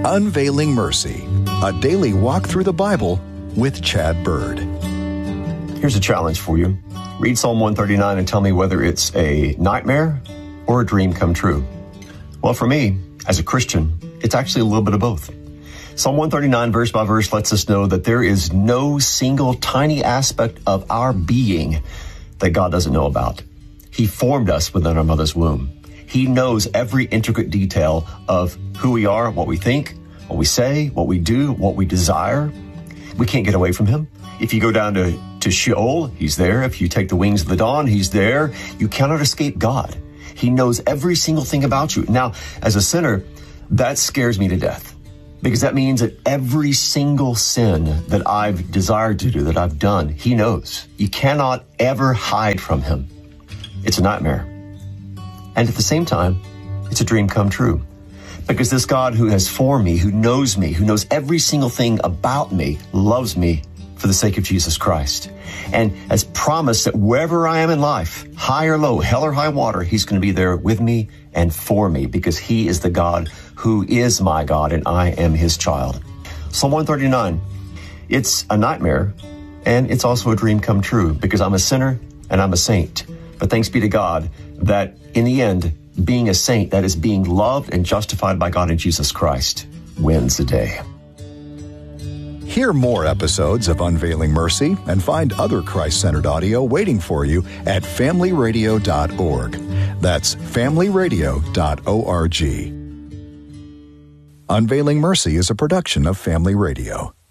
Unveiling Mercy, a daily walk through the Bible with Chad Bird. Here's a challenge for you. Read Psalm 139 and tell me whether it's a nightmare or a dream come true. Well, for me, as a Christian, it's actually a little bit of both. Psalm 139, verse by verse, lets us know that there is no single tiny aspect of our being that God doesn't know about. He formed us within our mother's womb. He knows every intricate detail of who we are, what we think, what we say, what we do, what we desire. We can't get away from him. If you go down to Sheol, he's there. If you take the wings of the dawn, he's there. You cannot escape God. He knows every single thing about you. Now, as a sinner, that scares me to death, because that means that every single sin that I've desired to do, that I've done, he knows. You cannot ever hide from him. It's a nightmare. And at the same time, it's a dream come true. Because this God who has formed me, who knows every single thing about me, loves me for the sake of Jesus Christ. And has promised that wherever I am in life, high or low, hell or high water, he's going to be there with me and for me, because he is the God who is my God and I am his child. Psalm 139, it's a nightmare and it's also a dream come true, because I'm a sinner and I'm a saint. But thanks be to God that in the end, being a saint, that is being loved and justified by God in Jesus Christ, wins the day. Hear more episodes of Unveiling Mercy and find other Christ-centered audio waiting for you at familyradio.org. That's familyradio.org. Unveiling Mercy is a production of Family Radio.